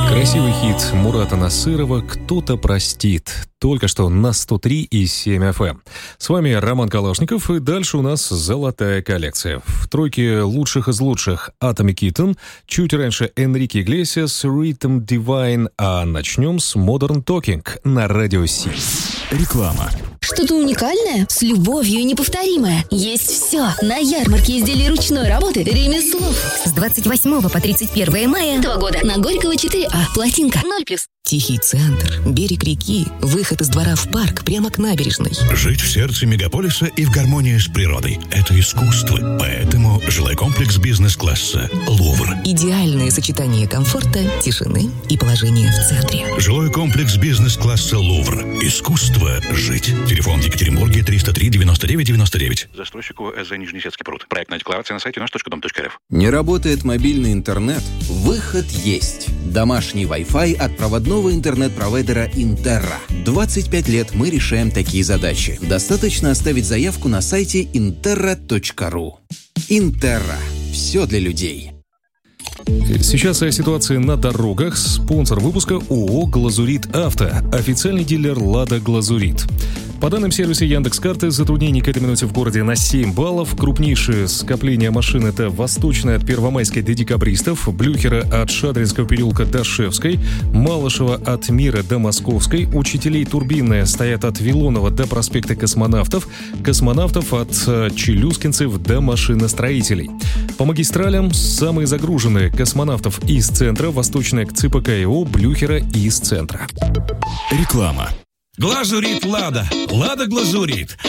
Красивый хит Мурата Насырова «Кто-то простит». Только что на 103,7 FM. С вами Роман Калашников, и дальше у нас золотая коллекция. В тройке лучших из лучших Atomic Kitten, чуть раньше Энрике Иглесиас, Rhythm Divine, а начнем с Modern Talking на Радио Си. Реклама. Что-то уникальное, с любовью и неповторимое. Есть все на ярмарке изделий ручной работы «Ремеслов». С 28 по 31 мая этого года на Горького 4А. Плотинка 0+. Тихий центр, берег реки, выход из двора в парк прямо к набережной. Жить в сердце мегаполиса и в гармонии с природой – это искусство. Поэтому жилой комплекс бизнес-класса «Лувр». Идеальное сочетание комфорта, тишины и положения в центре. Жилой комплекс бизнес-класса «Лувр». Искусство жить. Телефон в Екатеринбурге 303 99 99. Застройщику СЗ Нижнесецкий пруд. Проектная декларация на сайте наш.дом.рф. Не работает мобильный интернет? Выход есть. Домашний Wi-Fi от проводного интернет-провайдера Интерра. 25 лет мы решаем такие задачи. Достаточно оставить заявку на сайте interra.ru. Интерра. Все для людей. Сейчас о ситуации на дорогах. Спонсор выпуска ООО «Глазурит Авто», официальный дилер «Лада Глазурит». По данным сервиса Яндекс.Карты, затруднений к этой минуте в городе на 7 баллов. Крупнейшее скопление машин — это Восточная от Первомайской до Декабристов, Блюхера от Шадринского переулка до Шевской, Малышева от Мира до Московской, Учителей Турбинная стоят от Вилонова до проспекта Космонавтов, Космонавтов от Челюскинцев до Машиностроителей. По магистралям самые загруженные: Космонавтов из центра, Восточная к ЦПК ИО, Блюхера из центра. Реклама. Глазурит Лада. Лада Глазурит.